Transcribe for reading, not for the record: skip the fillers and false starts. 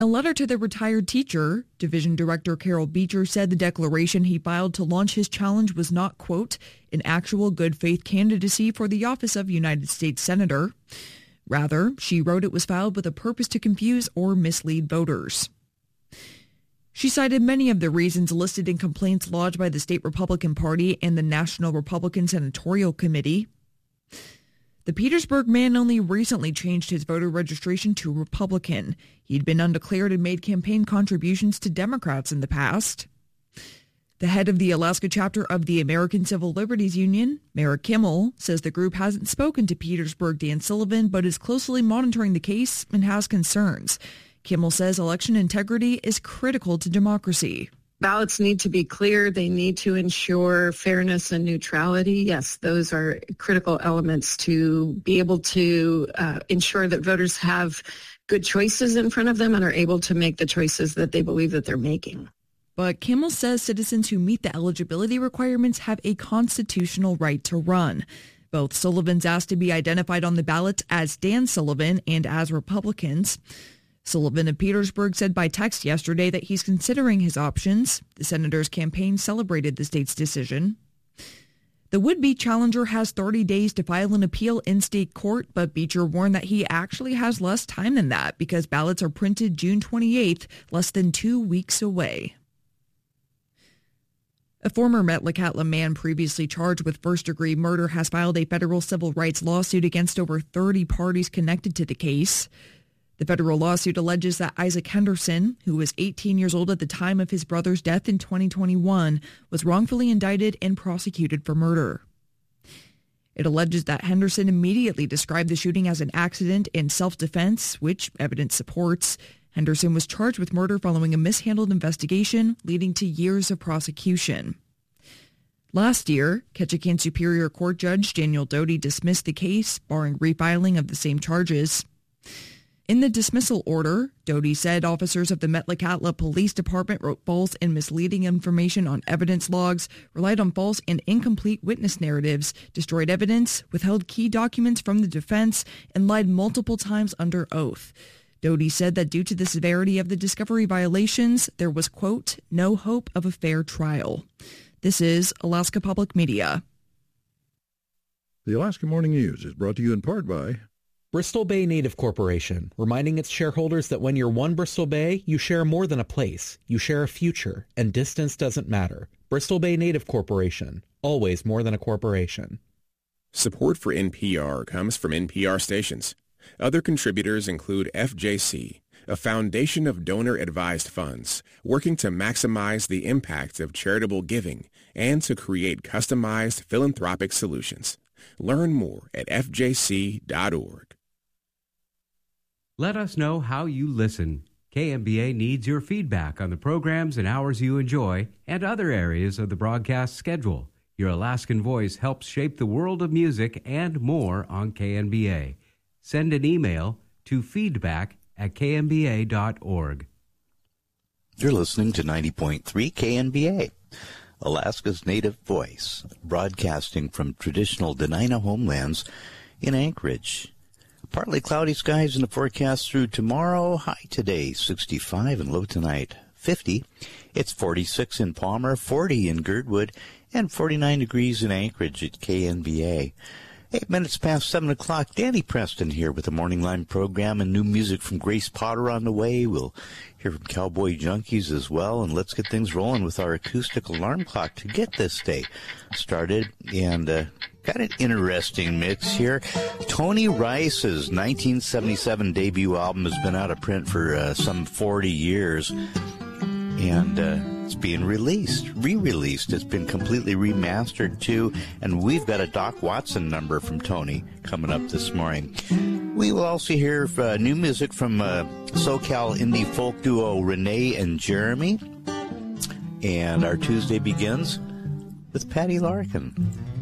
A letter to the retired teacher, Division Director Carol Beecher said the declaration he filed to launch his challenge was not, quote, an actual good faith candidacy for the office of United States Senator. Rather, she wrote it was filed with a purpose to confuse or mislead voters. She cited many of the reasons listed in complaints lodged by the state Republican Party and the National Republican Senatorial Committee. The Petersburg man only recently changed his voter registration to Republican. He'd been undeclared and made campaign contributions to Democrats in the past. The head of the Alaska chapter of the American Civil Liberties Union, Merrick Kimmel, says the group hasn't spoken to Petersburg Dan Sullivan but is closely monitoring the case and has concerns. Kimmel says election integrity is critical to democracy. Ballots need to be clear. They need to ensure fairness and neutrality. Yes, those are critical elements to be able to ensure that voters have good choices in front of them and are able to make the choices that they believe that they're making. But Kimmel says citizens who meet the eligibility requirements have a constitutional right to run. Both Sullivans asked to be identified on the ballot as Dan Sullivan and as Republicans. Sullivan of Petersburg said by text yesterday that he's considering his options. The senator's campaign celebrated the state's decision. The would-be challenger has 30 days to file an appeal in state court, but Beecher warned that he actually has less time than that because ballots are printed June 28th, less than 2 weeks away. A former Metlakatla man previously charged with first-degree murder has filed a federal civil rights lawsuit against over 30 parties connected to the case. The federal lawsuit alleges that Isaac Henderson, who was 18 years old at the time of his brother's death in 2021, was wrongfully indicted and prosecuted for murder. It alleges that Henderson immediately described the shooting as an accident and self-defense, which evidence supports. Henderson was charged with murder following a mishandled investigation, leading to years of prosecution. Last year, Ketchikan Superior Court Judge Daniel Doty dismissed the case, barring refiling of the same charges. In the dismissal order, Doty said officers of the Metlakatla Police Department wrote false and misleading information on evidence logs, relied on false and incomplete witness narratives, destroyed evidence, withheld key documents from the defense, and lied multiple times under oath. Doty said that due to the severity of the discovery violations, there was, quote, no hope of a fair trial. This is Alaska Public Media. The Alaska Morning News is brought to you in part by Bristol Bay Native Corporation, reminding its shareholders that when you're one Bristol Bay, you share more than a place. You share a future, and distance doesn't matter. Bristol Bay Native Corporation, always more than a corporation. Support for NPR comes from NPR stations. Other contributors include FJC, a foundation of donor-advised funds working to maximize the impact of charitable giving and to create customized philanthropic solutions. Learn more at fjc.org. Let us know how you listen. KMBA needs your feedback on the programs and hours you enjoy and other areas of the broadcast schedule. Your Alaskan voice helps shape the world of music and more on KNBA. Send an email to feedback@knba.org. You're listening to 90.3 KNBA, Alaska's native voice, broadcasting from traditional Dena'ina homelands in Anchorage. Partly cloudy skies in the forecast through tomorrow. High today, 65, and low tonight, 50. It's 46 in Palmer, 40 in Girdwood, and 49 degrees in Anchorage at KNBA. 8 minutes past 7 o'clock, Danny Preston here with the Morning Line program and new music from Grace Potter on the way. We'll hear from Cowboy Junkies as well, and let's get things rolling with our acoustic alarm clock to get this day started. And got an interesting mix here. Tony Rice's 1977 debut album has been out of print for some 40 years. And it's being re-released. It's been completely remastered, too. And we've got a Doc Watson number from Tony coming up this morning. We will also hear new music from SoCal indie folk duo Renee and Jeremy. And our Tuesday begins with Patty Larkin.